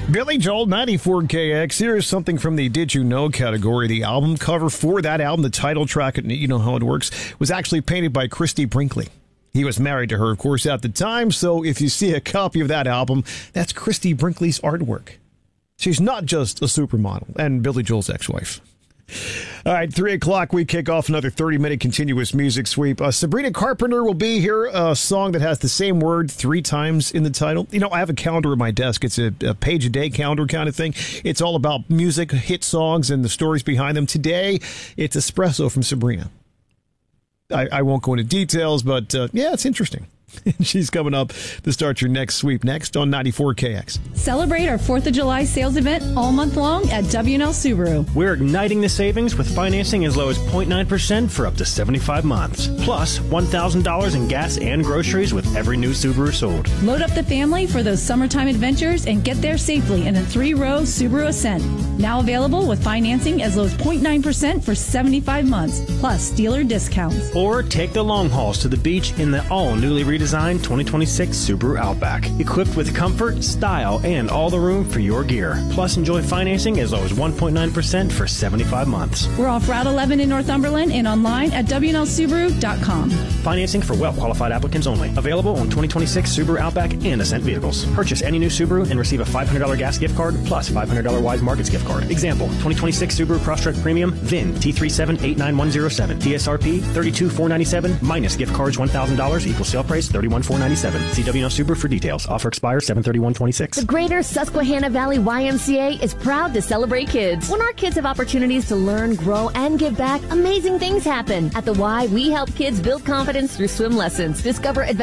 Billy Joel, 94KX. Here's something from the Did You Know category. The album cover for that album, the title track, you know how it works, was actually painted by Christy Brinkley. He was married to her, of course, at the time, so if you see a copy of that album, that's Christy Brinkley's artwork. She's not just a supermodel and Billy Joel's ex-wife. All right, 3 o'clock, we kick off another 30-minute continuous music sweep. Sabrina Carpenter will be here, a song that has the same word 3 times in the title. You know, I have a calendar at my desk. It's a page-a-day calendar kind of thing. It's all about music, hit songs, and the stories behind them. Today, it's Espresso from Sabrina. I won't go into details, but yeah, it's interesting. She's coming up to start your next sweep next on 94KX. Celebrate our 4th of July sales event all month long at W&L Subaru. We're igniting the savings with financing as low as 0.9% for up to 75 months. Plus, $1,000 in gas and groceries with every new Subaru sold. Load up the family for those summertime adventures and get there safely in a 3-row Subaru Ascent. Now available with financing as low as 0.9% for 75 months, plus dealer discounts. Or take the long hauls to the beach in the all-newly redesigned 2026 Subaru Outback, equipped with comfort, style, and all the room for your gear. Plus, enjoy financing as low as 1.9% for 75 months. We're off Route 11 in Northumberland and online at WNLSubaru.com. Financing for well-qualified applicants only. Available on 2026 Subaru Outback and Ascent vehicles. Purchase any new Subaru and receive a $500 gas gift card plus $500 Wise Markets gift card. Example, 2026 Subaru Crosstrek Premium, VIN T378917, TSRP $32,497 minus gift cards $1,000 equals sale price $31,497. See WNL Subaru for details. Offer expires 7/31/26. The Greater Susquehanna Valley YMCA is proud to celebrate kids. When our kids have opportunities to learn, grow, and give back, amazing things happen. At the Y, we help kids build confidence through swim lessons. Discover